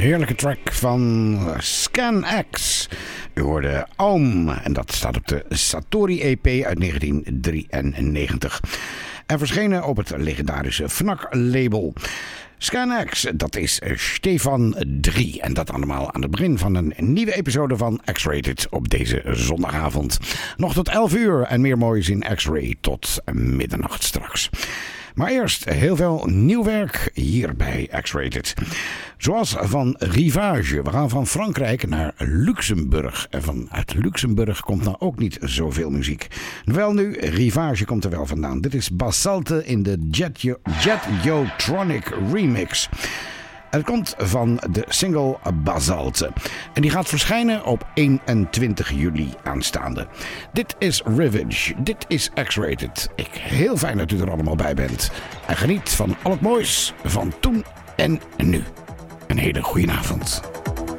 Heerlijke track van Scan X. U hoorde Aum en dat staat op de Satori EP uit 1993. En verschenen op het legendarische Fnac-label. Scan X, dat is Stefan 3. En dat allemaal aan het begin van een nieuwe episode van X-Rated op deze zondagavond. Nog tot 11 uur en meer moois in X-Ray tot middernacht straks. Maar eerst heel veel nieuw werk hier bij X-Rated. Zoals van Rivage. We gaan van Frankrijk naar Luxemburg. En vanuit Luxemburg komt nou ook niet zoveel muziek. Wel nu, Rivage komt er wel vandaan. Dit is Basalte in de Jet Yo-tronic remix. Het komt van de single Basalte. En die gaat verschijnen op 21 juli aanstaande. Dit is Rivage. Dit is X-Rated. Heel fijn dat u er allemaal bij bent. En geniet van al het moois van toen en nu. Een hele goede avond.